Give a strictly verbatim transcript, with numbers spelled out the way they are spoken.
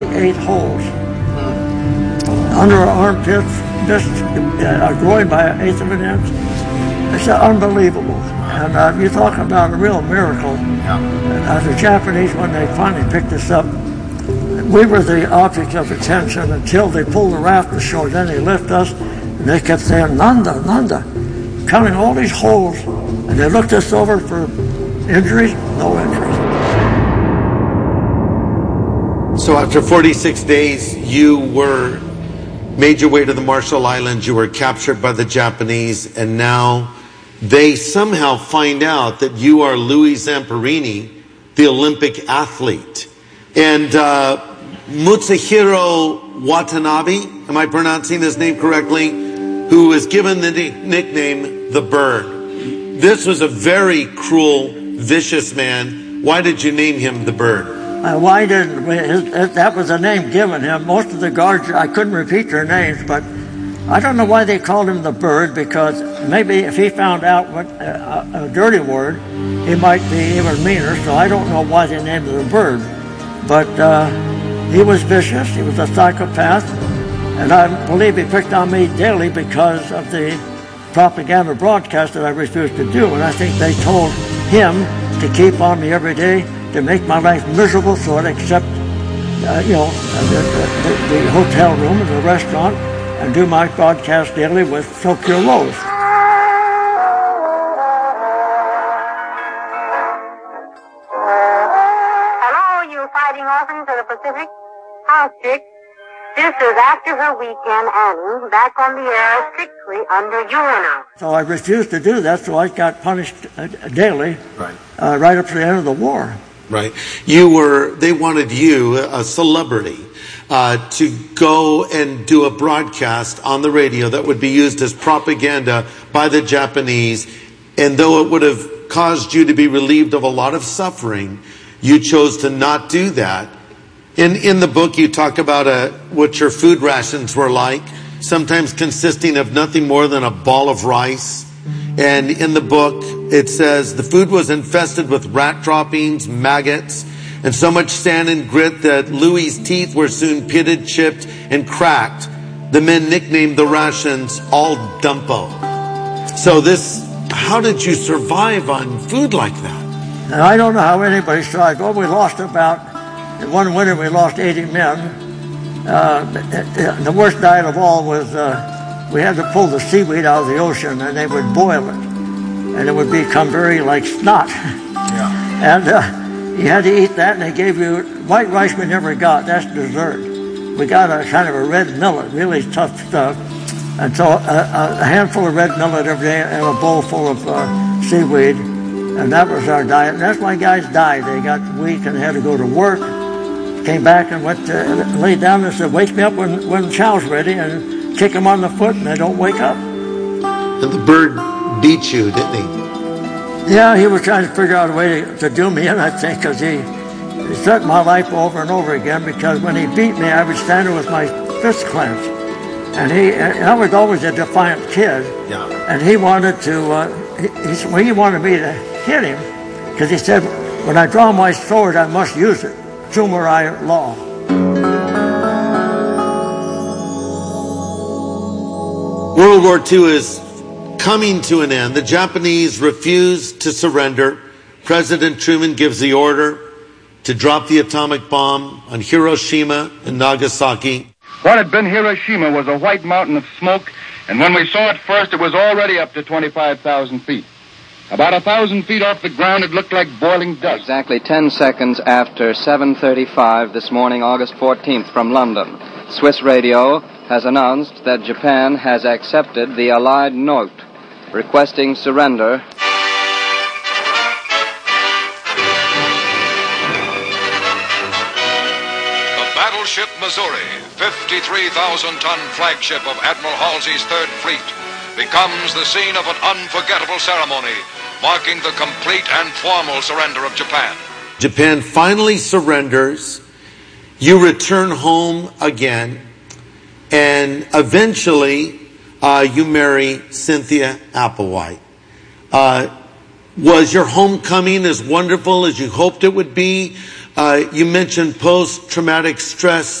Eight holes under our armpits, just uh, growing by an eighth of an inch. It's uh, unbelievable. And uh, you talk about a real miracle. Yeah. As the Japanese, when they finally picked us up, we were the object of attention until they pulled the raft ashore. Then they lifted us, and they kept saying, Nanda, Nanda, counting all these holes. And they looked us over for injuries, no injuries. So after forty-six days, you were made your way to the Marshall Islands. You were captured by the Japanese, and now they somehow find out that you are Louis Zamperini, the Olympic athlete. And uh, Mutsuhiro Watanabe, am I pronouncing his name correctly, who was given the nickname The Bird. This was a very cruel, vicious man. Why did you name him The Bird? Uh, why didn't we, his, his, that was a name given him. Most of the guards, I couldn't repeat their names, but I don't know why they called him the Bird, because maybe if he found out what uh, a, a dirty word, he might be even meaner. So I don't know why they named him the Bird. But uh, he was vicious. He was a psychopath, and I believe he picked on me daily because of the propaganda broadcast that I refused to do. And I think they told him to keep on me every day, to make my life miserable, so I'd accept, uh, you know, the, the, the hotel room and the restaurant, and do my broadcast daily with Tokyo Rose. Hello, you fighting orphans of the Pacific. House chick. This is After Her Weekend Annie, back on the air strictly under U N O. So I refused to do that, so I got punished uh, daily, right. Uh, right up to the end of the war. Right. You were, they wanted you, a celebrity, uh, to go and do a broadcast on the radio that would be used as propaganda by the Japanese. And though it would have caused you to be relieved of a lot of suffering, you chose to not do that. In, in the book, you talk about uh, what your food rations were like, sometimes consisting of nothing more than a ball of rice. And in the book, it says the food was infested with rat droppings, maggots, and so much sand and grit that Louis' teeth were soon pitted, chipped, and cracked. The men nicknamed the rations All Dumpo. So this, how did you survive on food like that? Now, I don't know how anybody survived. Well, we lost about, in one winter we lost eighty men. Uh, the worst diet of all was... Uh, We had to pull the seaweed out of the ocean, and they would boil it, and it would become very like snot. Yeah. And uh, you had to eat that, and they gave you white rice. We never got. That's dessert. We got a kind of a red millet, really tough stuff, and so a, a handful of red millet every day, and a bowl full of uh, seaweed, and that was our diet. And that's why guys died. They got weak and had to go to work. Came back and went to, laid down and said, "Wake me up when when chow's ready," and kick them on the foot, and they don't wake up. And the Bird beat you, didn't he? Yeah, he was trying to figure out a way to, to do me in, I think, because he, he took my life over and over again, because when he beat me, I would stand there with my fists clenched. And he, and I was always a defiant kid. Yeah. And he wanted to, uh, he, he, well, he wanted me to hit him, because he said, when I draw my sword, I must use it. Samurai law. World War Two is coming to an end. The Japanese refuse to surrender. President Truman gives the order to drop the atomic bomb on Hiroshima and Nagasaki. What had been Hiroshima was a white mountain of smoke, and when we saw it first, it was already up to twenty-five thousand feet. About a thousand feet off the ground, it looked like boiling dust. Exactly ten seconds after seven thirty-five this morning, August fourteenth, from London, Swiss radio has announced that Japan has accepted the Allied note requesting surrender. The battleship Missouri, fifty-three thousand ton flagship of Admiral Halsey's Third Fleet, becomes the scene of an unforgettable ceremony marking the complete and formal surrender of Japan. Japan finally surrenders. You return home again. And eventually, uh, you marry Cynthia Applewhite. Uh, was your homecoming as wonderful as you hoped it would be? Uh, you mentioned post-traumatic stress